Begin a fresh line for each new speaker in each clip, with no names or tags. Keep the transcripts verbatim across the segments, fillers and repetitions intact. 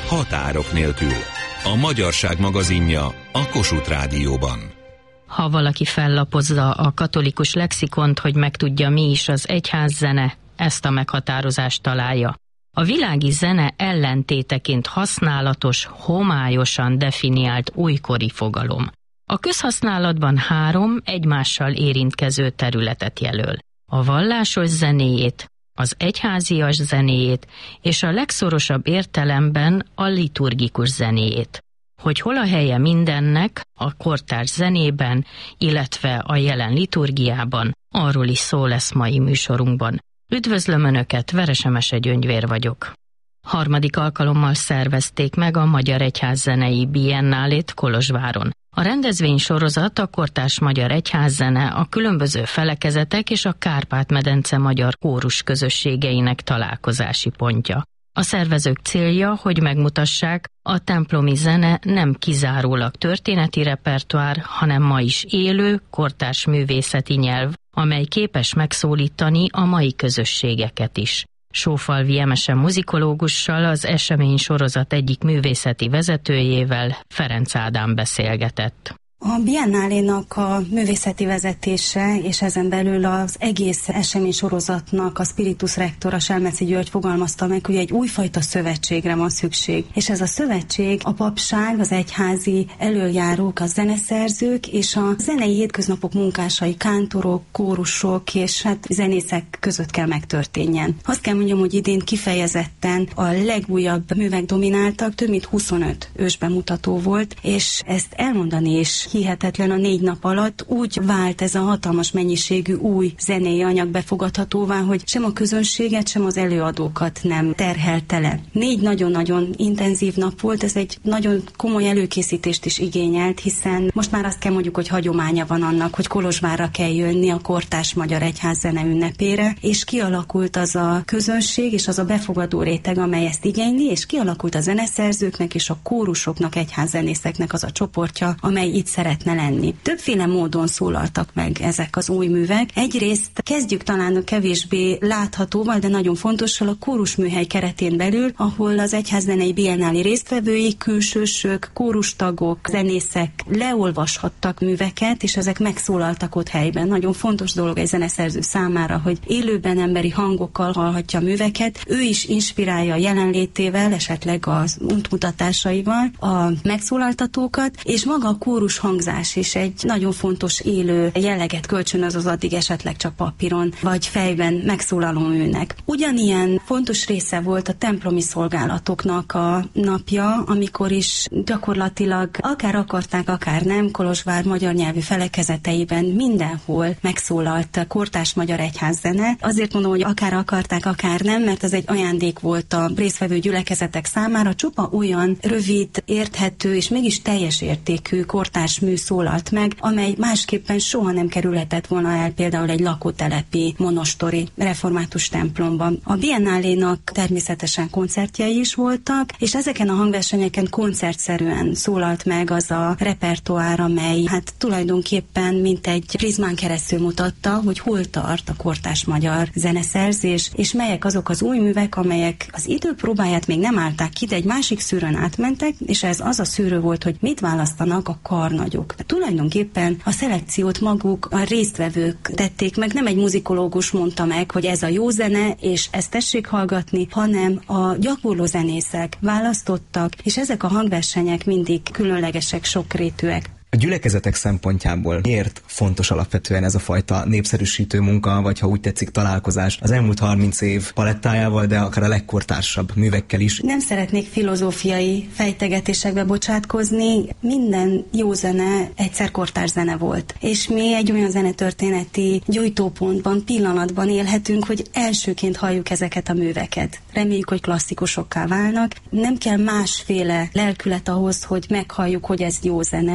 Határok nélkül. A Magyarság magazinja a Kossuth Rádióban.
Ha valaki fellapozza a katolikus lexikont, hogy megtudja, mi is az egyházzene, ezt a meghatározást találja. A világi zene ellentéteként használatos, homályosan definiált újkori fogalom. A közhasználatban három egymással érintkező területet jelöl. A vallásos zenéjét, az egyházias zenéjét és a legszorosabb értelemben a liturgikus zenéjét. Hogy hol a helye mindennek a kortárs zenében, illetve a jelen liturgiában, arról is szó lesz mai műsorunkban. Üdvözlöm Önöket, Veresemese Gyöngyvér vagyok. Harmadik alkalommal szervezték meg a Magyar Egyházzenei Biennálét Kolozsváron. A rendezvénysorozat a kortárs magyar egyházzene, a különböző felekezetek és a Kárpát-medence magyar kórus közösségeinek találkozási pontja. A szervezők célja, hogy megmutassák, a templomi zene nem kizárólag történeti repertoár, hanem ma is élő, kortárs művészeti nyelv, amely képes megszólítani a mai közösségeket is. Sófalvi Emese muzikológussal, az esemény sorozat egyik művészeti vezetőjével, Ferenc Ádám beszélgetett.
A Biennálénak a művészeti vezetése, és ezen belül az egész esemény sorozatnak a Spiritus Rector, a Selmeci György fogalmazta meg, hogy egy újfajta szövetségre van szükség. És ez a szövetség a papság, az egyházi elöljárók, a zeneszerzők és a zenei hétköznapok munkásai, kántorok, kórusok és hát zenészek között kell megtörténjen. Azt kell mondjam, hogy idén kifejezetten a legújabb művek domináltak, több mint huszonöt ősbemutató volt, és ezt elmondani is hihetetlen, a négy nap alatt úgy vált ez a hatalmas mennyiségű új zenei anyag befogadhatóvá, hogy sem a közönséget, sem az előadókat nem terhelte le. Négy nagyon-nagyon intenzív nap volt, ez egy nagyon komoly előkészítést is igényelt, hiszen most már azt kell mondjuk, hogy hagyománya van annak, hogy Kolozsvárra kell jönni a kortárs magyar egyházzene ünnepére, és kialakult az a közönség és az a befogadó réteg, amely ezt igényli, és kialakult a zeneszerzőknek és a kórusoknak, egyházzenészeknek az a csoportja, amely itt szeretne lenni. Többféle módon szólaltak meg ezek az új művek. Egyrészt kezdjük talán a kevésbé láthatóval, de nagyon fontossal a kórusműhely keretén belül, ahol az egyházzenei biennáli résztvevői, külsősök, kórustagok, zenészek leolvashattak műveket, és ezek megszólaltak ott helyben. Nagyon fontos dolog egy zeneszerző számára, hogy élőben emberi hangokkal hallhatja a műveket. Ő is inspirálja a jelenlétével, esetleg az útmutatásaival a megszólaltatókat, és maga a kórus hangzás is egy nagyon fontos élő jelleget kölcsönöz az addig esetleg csak papíron vagy fejben megszólaló műnek. Ugyanilyen fontos része volt a templomi szolgálatoknak a napja, amikor is gyakorlatilag akár akarták, akár nem, Kolozsvár magyar nyelvű felekezeteiben mindenhol megszólalt a kortárs magyar egyházzene. Azért mondom, hogy akár akarták, akár nem, mert ez egy ajándék volt a résztvevő gyülekezetek számára, csupa olyan rövid, érthető és mégis teljes értékű kortárs mű szólalt meg, amely másképpen soha nem kerülhetett volna el például egy lakótelepi monostori református templomban. A Biennálénak természetesen koncertjei is voltak, és ezeken a hangversenyeken koncertszerűen szólalt meg az a repertoár, amely hát tulajdonképpen mint egy prizmán keresztül mutatta, hogy hol tart a kortárs magyar zeneszerzés, és melyek azok az új művek, amelyek az idő próbáját még nem állták ki, de egy másik szűrőn átmentek, és ez az a szűrő volt, hogy mit választanak a karnagyok. Tulajdonképpen a szelekciót maguk a résztvevők tették meg, nem egy muzikológus mondta meg, hogy ez a jó zene, és ezt tessék hallgatni, hanem a gyakorló zenészek választottak, és ezek a hangversenyek mindig különlegesek, sokrétűek.
A gyülekezetek szempontjából miért fontos alapvetően ez a fajta népszerűsítő munka, vagy ha úgy tetszik találkozás az elmúlt harminc év palettájával, de akár a legkortársabb művekkel is?
Nem szeretnék filozófiai fejtegetésekbe bocsátkozni. Minden jó zene egyszer kortárs zene volt. És mi egy olyan zenetörténeti gyújtópontban, pillanatban élhetünk, hogy elsőként halljuk ezeket a műveket. Reméljük, hogy klasszikusokká válnak. Nem kell másféle lelkület ahhoz, hogy meghalljuk, hogy ez jó zene. Annyi a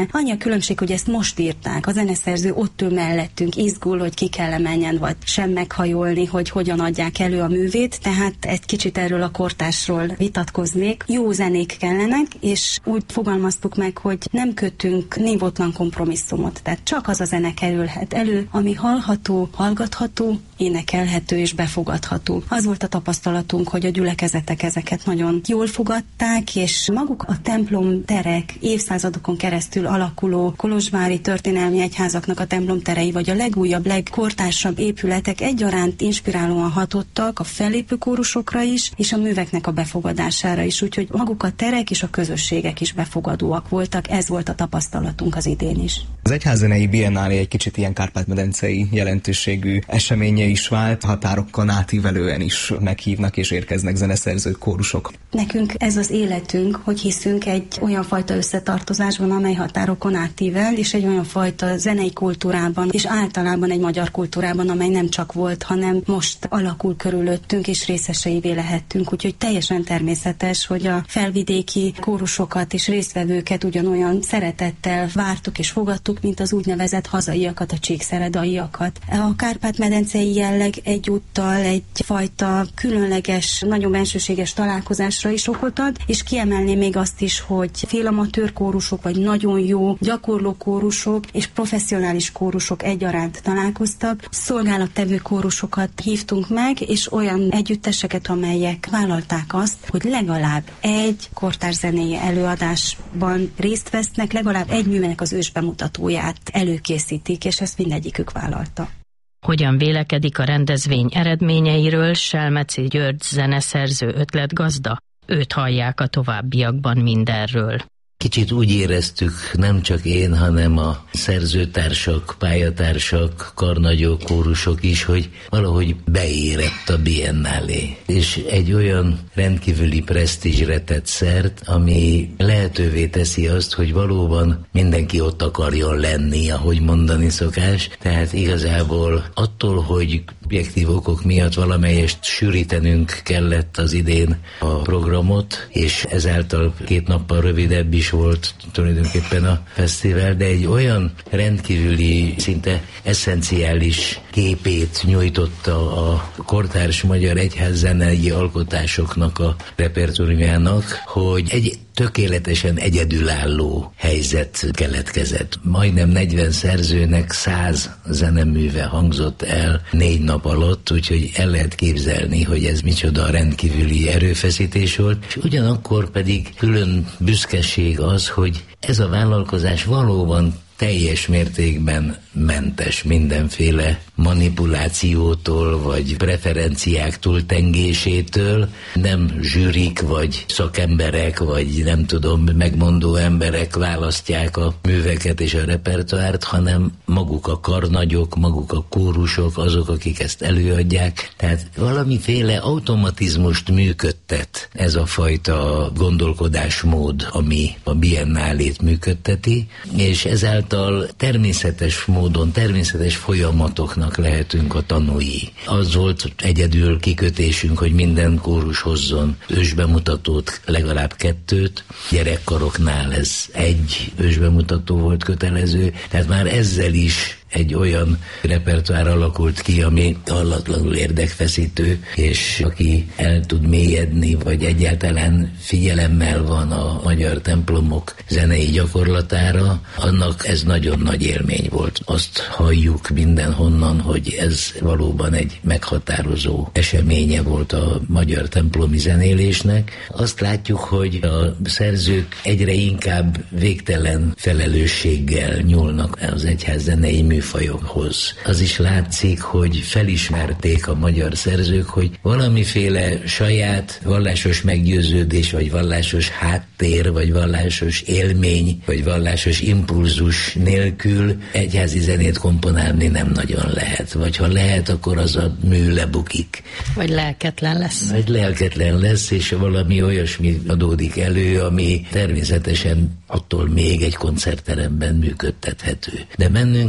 különbség, hogy ezt most írták. A zeneszerző ott ül mellettünk, izgul, hogy ki kell menjen, vagy sem meghajolni, hogy hogyan adják elő a művét, tehát egy kicsit erről a kortársról vitatkoznék. Jó zenék kellenek, és úgy fogalmaztuk meg, hogy nem kötünk névotlan kompromisszumot, tehát csak az a zene kerülhet elő, ami hallható, hallgatható, énekelhető és befogadható. Az volt a tapasztalatunk, hogy a gyülekezetek ezeket nagyon jól fogadták, és maguk a templom terek, évszázadokon keresztül alakuló kolozsvári történelmi egyházaknak a templomterei, vagy a legújabb, legkortársabb épületek egyaránt inspirálóan hatottak a fellépő kórusokra is, és a műveknek a befogadására is, úgyhogy maguk a terek és a közösségek is befogadóak voltak, ez volt a tapasztalatunk az idén is.
Az Egyházzenei Biennálé egy kicsit ilyen kárpát-medencei jelentőségű eseménye is vált, határokon átívelően is meghívnak és érkeznek zeneszerzők, kórusok.
Nekünk ez az életünk, hogy hiszünk egy olyan fajta összetartozásban, amely határokon átível, és egy olyan fajta zenei kultúrában, és általában egy magyar kultúrában, amely nem csak volt, hanem most alakul körülöttünk, és részeseivé lehettünk. Úgyhogy teljesen természetes, hogy a felvidéki kórusokat és résztvevőket ugyanolyan szeretettel vártuk és fogadtuk, mint az úgynevezett hazaiakat, a csíkszeredaiakat. A kárpát-medencei jelleg egyúttal egyfajta különleges, nagyon bensőséges találkozásra is okot ad, és kiemelném még azt is, hogy félamatőr kórusok, vagy nagyon jó gyakorló kórusok és professzionális kórusok egyaránt találkoztak. Szolgálattevő kórusokat hívtunk meg, és olyan együtteseket, amelyek vállalták azt, hogy legalább egy kortárszenéi előadásban részt vesznek, legalább egy művének az ősbemutatóját előkészítik, és ezt mindegyikük vállalta.
Hogyan vélekedik a rendezvény eredményeiről Selmeci György zeneszerző ötletgazda? Őt hallják a továbbiakban mindenről.
Kicsit úgy éreztük, nem csak én, hanem a szerzőtársak, pályatársak, karnagyok, kórusok is, hogy valahogy beérett a Biennálé. És egy olyan rendkívüli presztízsre tett szert, ami lehetővé teszi azt, hogy valóban mindenki ott akarjon lenni, ahogy mondani szokás. Tehát igazából attól, hogy objektív okok miatt valamelyest sűrítenünk kellett az idén a programot, és ezáltal két nappal rövidebb is volt tulajdonképpen a fesztivál, de egy olyan rendkívüli, szinte eszenciális képét nyújtotta a kortárs magyar egyházzenei alkotásoknak a repertóriumának, hogy egy tökéletesen egyedülálló helyzet keletkezett. Majdnem negyven szerzőnek száz zeneműve hangzott el négy nap alatt, úgyhogy el lehet képzelni, hogy ez micsoda rendkívüli erőfeszítés volt, és ugyanakkor pedig külön büszkeség az, hogy ez a vállalkozás valóban teljes mértékben mentes mindenféle manipulációtól, vagy preferenciáktól, tengésétől. Nem zsűrik, vagy szakemberek, vagy nem tudom, megmondó emberek választják a műveket és a repertoárt, hanem maguk a karnagyok, maguk a kórusok, azok, akik ezt előadják. Tehát valamiféle automatizmust működtet ez a fajta gondolkodásmód, ami a Biennálét működteti, és ezáltal természetes módon, természetes folyamatoknak lehetünk a tanúi. Az volt egyedül kikötésünk, hogy minden kórus hozzon ősbemutatót, legalább kettőt. Gyerekkaroknál ez egy ősbemutató volt kötelező, tehát már ezzel is egy olyan repertoár alakult ki, ami hallatlanul érdekfeszítő, és aki el tud mélyedni, vagy egyáltalán figyelemmel van a magyar templomok zenei gyakorlatára, annak ez nagyon nagy élmény volt. Azt halljuk mindenhonnan, hogy ez valóban egy meghatározó eseménye volt a magyar templomi zenélésnek. Azt látjuk, hogy a szerzők egyre inkább végtelen felelősséggel nyúlnak az egyházzenei műfajokhoz. Az is látszik, hogy felismerték a magyar szerzők, hogy valamiféle saját vallásos meggyőződés, vagy vallásos háttér, vagy vallásos élmény, vagy vallásos impulzus nélkül egyházi zenét komponálni nem nagyon lehet. Vagy ha lehet, akkor az a mű lebukik.
Vagy lelketlen lesz.
Vagy lelketlen lesz, és valami olyasmi adódik elő, ami természetesen attól még egy koncertteremben működtethető. De bennünket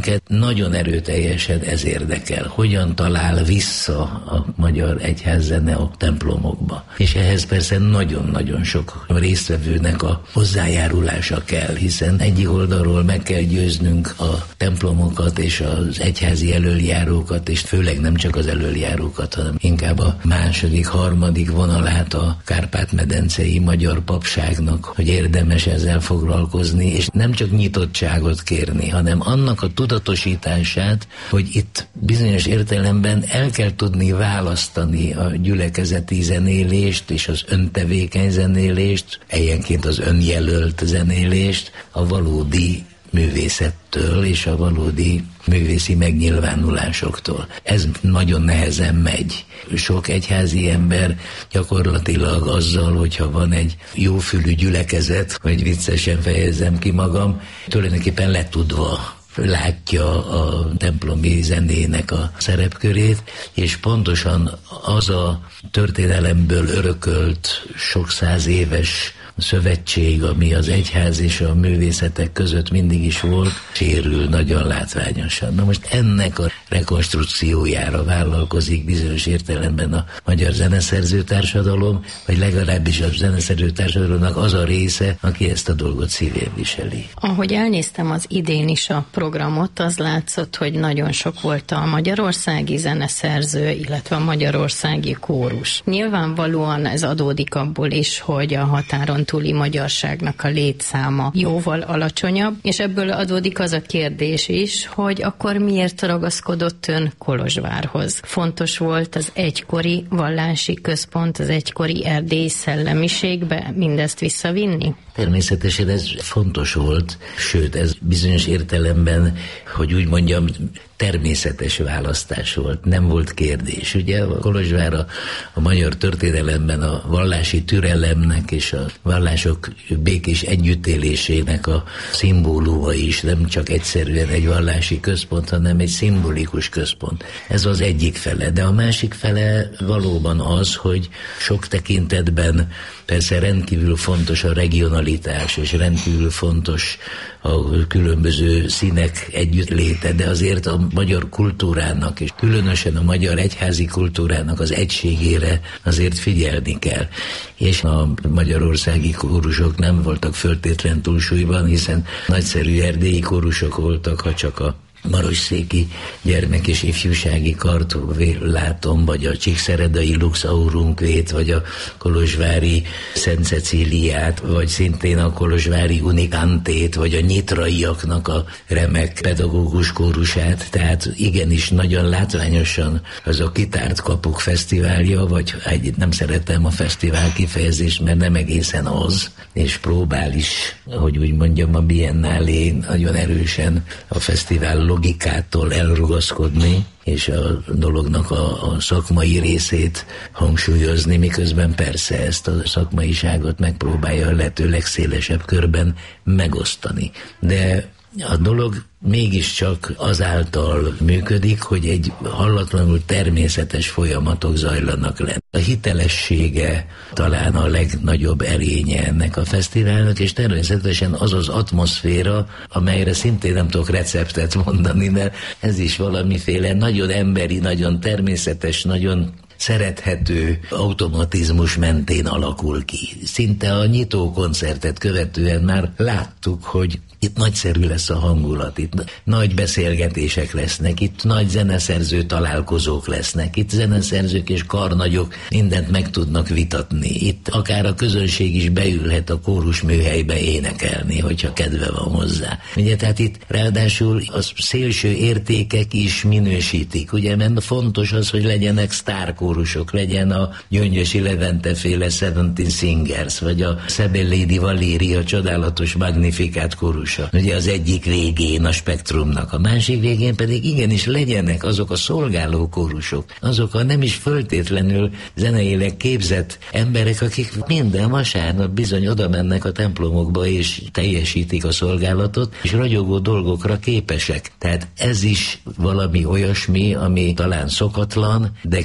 nagyon erőteljesen ez érdekel, hogyan talál vissza a magyar egyházzene a templomokba. És ehhez persze nagyon-nagyon sok résztvevőnek a hozzájárulása kell, hiszen egyik oldalról meg kell győznünk a templomokat és az egyházi elöljárókat, és főleg nem csak az elöljárókat, hanem inkább a második, harmadik vonalát a kárpát-medencei magyar papságnak, hogy érdemes ezzel foglalkozni, és nem csak nyitottságot kérni, hanem annak a tudatosítását, hogy itt bizonyos értelemben el kell tudni választani a gyülekezeti zenélést és az öntevékeny zenélést, helyenként az önjelölt zenélést a valódi művészettől és a valódi művészi megnyilvánulásoktól. Ez nagyon nehezen megy. Sok egyházi ember gyakorlatilag azzal, hogyha van egy jófülű gyülekezet, hogy viccesen fejezzem ki magam, tulajdonképpen letudva látja a templomi zenének a szerepkörét, és pontosan az a történelemből örökölt sok száz éves szövetség, ami az egyház és a művészetek között mindig is volt, sérül nagyon látványosan. Na most ennek a rekonstrukciójára vállalkozik bizonyos értelemben a magyar zeneszerző társadalom, vagy legalábbis a zeneszerző társadalomnak az a része, aki ezt a dolgot szívén viseli.
Ahogy elnéztem az idén is a programot, az látszott, hogy nagyon sok volt a magyarországi zeneszerző, illetve a magyarországi kórus. Nyilvánvalóan ez adódik abból is, hogy a határon túli magyarságnak a létszáma jóval alacsonyabb, és ebből adódik az a kérdés is, hogy akkor miért ragaszkodott ön Kolozsvárhoz? Fontos volt az egykori vallási központ, az egykori erdélyi szellemiségbe mindezt visszavinni?
Természetesen ez fontos volt, sőt ez bizonyos értelemben, hogy úgy mondjam, természetes választás volt, nem volt kérdés. Ugye a Kolozsvár a, a magyar történelemben a vallási türelemnek és a vallások békés együttélésének a szimbóluma is, nem csak egyszerűen egy vallási központ, hanem egy szimbolikus központ. Ez az egyik fele, de a másik fele valóban az, hogy sok tekintetben persze rendkívül fontos a regionalitás, és rendkívül fontos a különböző színek együttléte, de azért a magyar kultúrának, és különösen a magyar egyházi kultúrának az egységére azért figyelni kell. És a magyarországi kórusok nem voltak föltétlen túlsúlyban, hiszen nagyszerű erdélyi kórusok voltak, ha csak a marosszéki gyermek- és ifjúsági kart látom, vagy a csíkszeredai Lux Aurunkvét, vagy a kolozsvári Szent Cecíliát, vagy szintén a kolozsvári Unikantét, vagy a nyitraiaknak a remek pedagógus kórusát, tehát igenis nagyon látványosan az a Kitárt Kapuk fesztiválja, vagy egy, nem szeretem a fesztivál kifejezést, mert nem egészen az, és próbál is, hogy úgy mondjam, a Biennálé nagyon erősen a fesztivál logikától elrugaszkodni, és a dolognak a, a szakmai részét hangsúlyozni, miközben persze ezt a szakmaiságot megpróbálja a lehető legszélesebb körben megosztani. De a dolog mégiscsak azáltal működik, hogy egy hallatlanul természetes folyamatok zajlanak le. A hitelessége talán a legnagyobb erénye ennek a fesztiválnak, és természetesen az az atmoszféra, amelyre szintén nem tudok receptet mondani, mert ez is valamiféle nagyon emberi, nagyon természetes, nagyon szerethető automatizmus mentén alakul ki. Szinte a nyitó koncertet követően már láttuk, hogy itt nagyszerű lesz a hangulat, itt nagy beszélgetések lesznek, itt nagy zeneszerző találkozók lesznek, itt zeneszerzők és karnagyok mindent meg tudnak vitatni. Itt akár a közönség is beülhet a kórus műhelybe énekelni, hogyha kedve van hozzá. Ugye, tehát itt ráadásul a szélső értékek is minősítik, ugye, mert fontos az, hogy legyenek sztárkórusok, legyen a Gyöngyösi Levente féle Seventeen Singers, vagy a Szebellédi Valéria csodálatos Magnificat kórus. Ugye az egyik végén a spektrumnak, a másik végén pedig igenis legyenek azok a szolgáló kórusok, azok a nem is föltétlenül zeneileg képzett emberek, akik minden vasárnap bizony oda mennek a templomokba és teljesítik a szolgálatot, és ragyogó dolgokra képesek. Tehát ez is valami olyasmi, ami talán szokatlan, de kétségtelen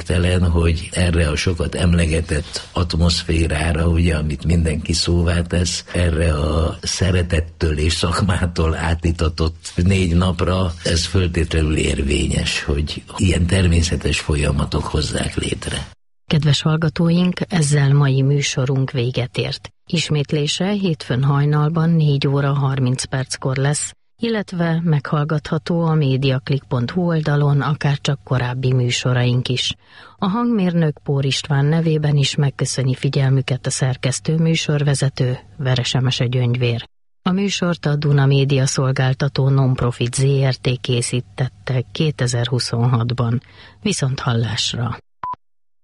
kétségtelen, hogy erre a sokat emlegetett atmoszférára, ugye, amit mindenki szóvá tesz, erre a szeretettől és szakmától átitatott négy napra, ez föltétlenül érvényes, hogy ilyen természetes folyamatok hozzák létre.
Kedves hallgatóink, ezzel mai műsorunk véget ért. Ismétlése hétfőn hajnalban négy óra harminc perckor lesz, illetve meghallgatható a mediaclick pont hu oldalon akárcsak korábbi műsoraink is. A hangmérnök Pór István nevében is megköszöni figyelmüket a szerkesztő műsorvezető Veresemese Gyöngyvér. A műsort a Duna Média Szolgáltató Nonprofit zé er té készítette kétezer-huszonhatban. Viszont hallásra!